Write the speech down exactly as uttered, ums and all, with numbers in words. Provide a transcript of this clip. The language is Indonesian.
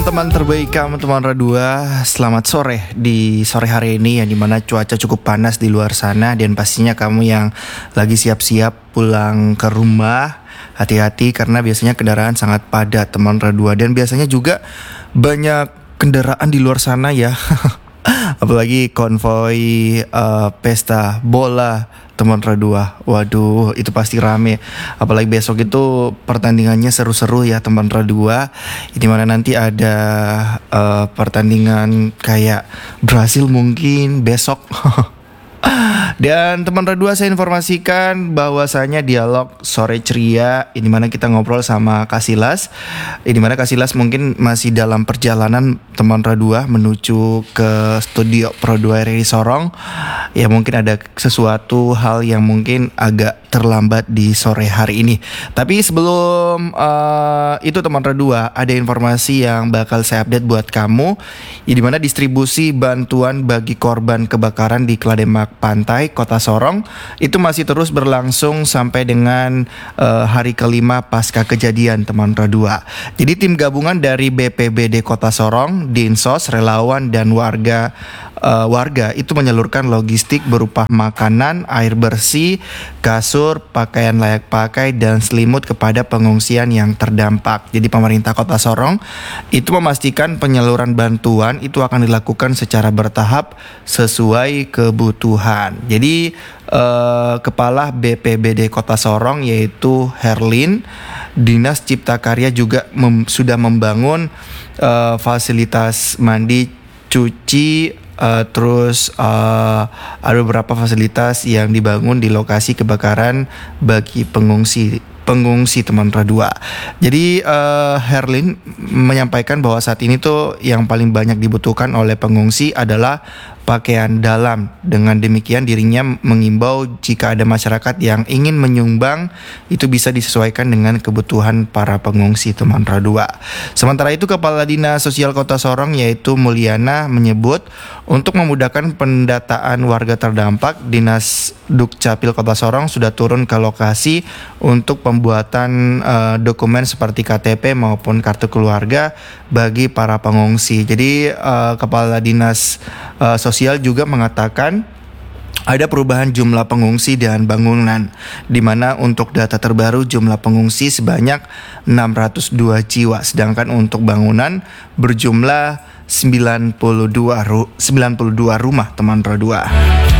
teman-teman terbaik kamu teman Radua. Selamat sore di sore hari ini yang dimana cuaca cukup panas di luar sana. Dan pastinya kamu yang lagi siap-siap pulang ke rumah, hati-hati karena biasanya kendaraan sangat padat teman Radua. Dan biasanya juga banyak kendaraan di luar sana ya. Apalagi konvoi uh, pesta bola teman Radua. Waduh, itu pasti rame. Apalagi besok itu pertandingannya seru-seru ya teman Radua. Di mana nanti ada uh, pertandingan kayak Brasil mungkin besok. Dan teman Radua, saya informasikan bahwasanya dialog sore ceria ini mana kita ngobrol sama Kasilas. Ini mana Kasilas mungkin masih dalam perjalanan teman Radua menuju ke studio Pro dua R I Sorong. Ya mungkin ada sesuatu hal yang mungkin agak terlambat di sore hari ini. Tapi sebelum uh, itu teman Radua, ada informasi yang bakal saya update buat kamu. Ya, di mana distribusi bantuan bagi korban kebakaran di Klademak Pantai, Kota Sorong itu masih terus berlangsung sampai dengan uh, hari kelima pasca kejadian teman Radua. Jadi tim gabungan dari B P B D Kota Sorong, Dinsos, relawan dan warga uh, warga itu menyalurkan logistik berupa makanan, air bersih, kasur, pakaian layak pakai dan selimut kepada pengungsian yang terdampak. Jadi pemerintah Kota Sorong itu memastikan penyaluran bantuan itu akan dilakukan secara bertahap sesuai kebutuhan. Jadi eh, Kepala B P B D Kota Sorong yaitu Herlin, Dinas Cipta Karya juga mem- sudah membangun eh, fasilitas mandi, cuci, Uh, terus uh, ada beberapa fasilitas yang dibangun di lokasi kebakaran bagi pengungsi pengungsi teman Radua. Jadi uh, Herlin menyampaikan bahwa saat ini tuh yang paling banyak dibutuhkan oleh pengungsi adalah pakaian dalam. Dengan demikian dirinya mengimbau jika ada masyarakat yang ingin menyumbang itu bisa disesuaikan dengan kebutuhan para pengungsi teman Radua. Sementara itu Kepala Dinas Sosial Kota Sorong yaitu Mulyana menyebut untuk memudahkan pendataan warga terdampak, Dinas Dukcapil Kota Sorong sudah turun ke lokasi untuk pembuatan uh, dokumen seperti K T P maupun kartu keluarga bagi para pengungsi. Jadi uh, Kepala Dinas uh, Sosial juga mengatakan ada perubahan jumlah pengungsi dan bangunan, di mana untuk data terbaru jumlah pengungsi sebanyak enam ratus dua jiwa, sedangkan untuk bangunan berjumlah sembilan puluh dua ru- sembilan puluh dua rumah teman Radua.